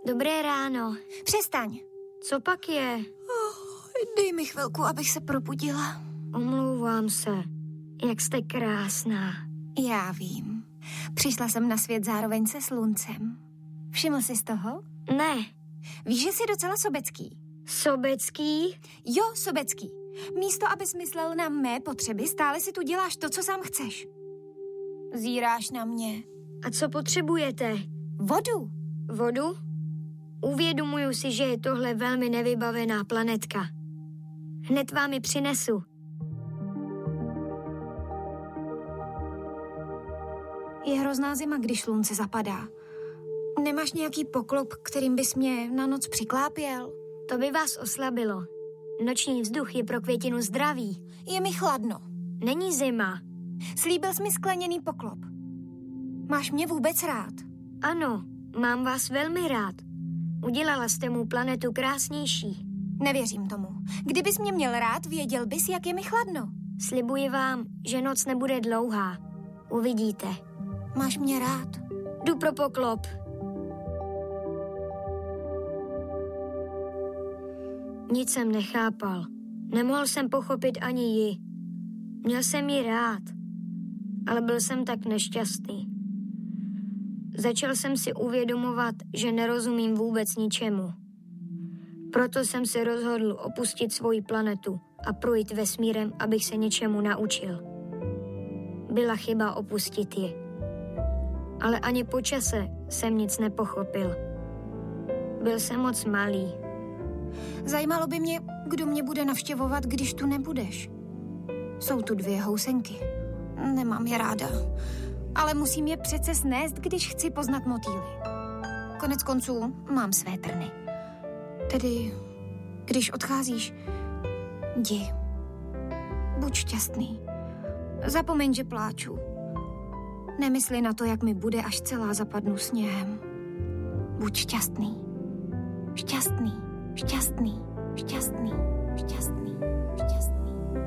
Dobré ráno. Přestaň. Co pak je? Dej mi chvilku, abych se probudila. Omlouvám se. Jak jste krásná. Já vím. Přišla jsem na svět zároveň se sluncem. Všiml jsi z toho? Ne. Víš, že jsi docela sobecký. Sobecký? Jo, sobecký. Místo, abys myslel na mé potřeby, stále si tu děláš to, co sám chceš. Zíráš na mě. A co potřebujete? Vodu. Vodu? Uvědomuju si, že je tohle velmi nevybavená planetka. Hned vám ji přinesu. Je hrozná zima, když slunce zapadá. Nemáš nějaký poklop, kterým bys mě na noc přiklápěl? To by vás oslabilo. Noční vzduch je pro květinu zdravý. Je mi chladno. Není zima. Slíbil jsi mi skleněný poklop. Máš mě vůbec rád? Ano, mám vás velmi rád. Udělala jste mou planetu krásnější. Nevěřím tomu. Kdybys mě měl rád, věděl bys, jak je mi chladno. Slibuji vám, že noc nebude dlouhá. Uvidíte. Máš mě rád? Jdu pro poklop. Nic jsem nechápal. Nemohl jsem pochopit ani ji. Měl jsem ji rád, ale byl jsem tak nešťastný. Začal jsem si uvědomovat, že nerozumím vůbec ničemu. Proto jsem se rozhodl opustit svoji planetu a projít vesmírem, abych se něčemu naučil. Byla chyba opustit ji. Ale ani po čase jsem nic nepochopil. Byl jsem moc malý. Zajímalo by mě, kdo mě bude navštěvovat, když tu nebudeš. Jsou tu 2 housenky. Nemám je ráda. Ale musím je přece snést, když chci poznat motýly. Konec konců mám své trny. Tedy, když odcházíš, jdi. Buď šťastný. Zapomeň, že pláču. Nemysli na to, jak mi bude, až celá zapadnu sněhem. Buď šťastný. Šťastný, šťastný, šťastný, šťastný, šťastný.